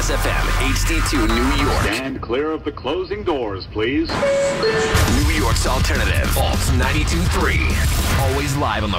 Jazz FM, HD2 New York. Stand clear of the closing doors, please. New York's alternative, Alt 92.3. Always live on the